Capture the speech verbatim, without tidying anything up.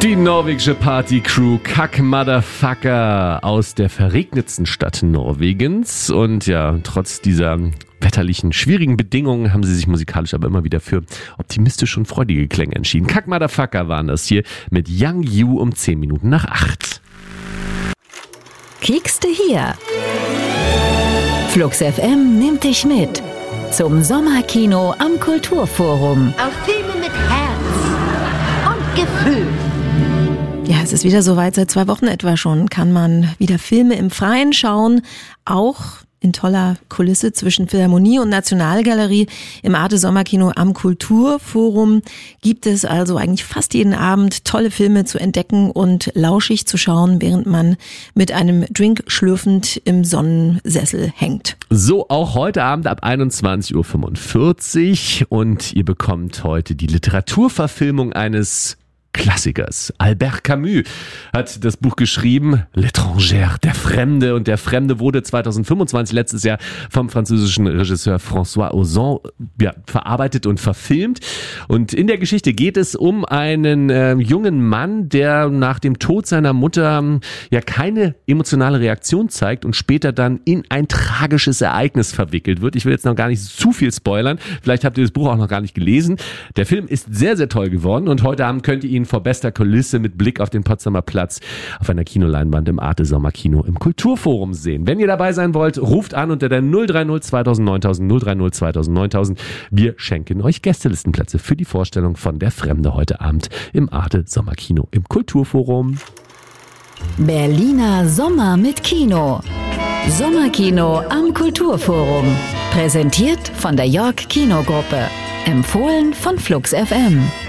Die norwegische Party-Crew Kack Motherfucker aus der verregnetsten Stadt Norwegens. Und ja, trotz dieser wetterlichen, schwierigen Bedingungen haben sie sich musikalisch aber immer wieder für optimistische und freudige Klänge entschieden. Kack Motherfucker waren das hier mit Young You um zehn Minuten nach acht. Kiekste hier. Flux F M nimmt dich mit zum Sommerkino am Kulturforum. Auf Filme mit Herz und Gefühl. Ja, es ist wieder soweit. Seit zwei Wochen etwa schon kann man wieder Filme im Freien schauen. Auch in toller Kulisse zwischen Philharmonie und Nationalgalerie. Im Arte Sommerkino am Kulturforum gibt es also eigentlich fast jeden Abend tolle Filme zu entdecken und lauschig zu schauen, während man mit einem Drink schlürfend im Sonnensessel hängt. So auch heute Abend ab einundzwanzig Uhr fünfundvierzig und ihr bekommt heute die Literaturverfilmung eines Klassikers. Albert Camus hat das Buch geschrieben, L'Étranger, der Fremde. Und der Fremde wurde zweitausendfünfundzwanzig, letztes Jahr, vom französischen Regisseur François Ozon ja, verarbeitet und verfilmt. Und in der Geschichte geht es um einen äh, jungen Mann, der nach dem Tod seiner Mutter ja keine emotionale Reaktion zeigt und später dann in ein tragisches Ereignis verwickelt wird. Ich will jetzt noch gar nicht zu viel spoilern. Vielleicht habt ihr das Buch auch noch gar nicht gelesen. Der Film ist sehr, sehr toll geworden und heute Abend könnt ihr ihn vor bester Kulisse mit Blick auf den Potsdamer Platz auf einer Kinoleinwand im Arte Sommerkino im Kulturforum sehen. Wenn ihr dabei sein wollt, ruft an unter der null drei null zweitausend neuntausend null drei null zweitausend neuntausend. Wir schenken euch Gästelistenplätze für die Vorstellung von Der Fremde heute Abend im Arte Sommerkino im Kulturforum. Berliner Sommer mit Kino. Sommerkino am Kulturforum. Präsentiert von der York Kinogruppe. Empfohlen von Flux F M.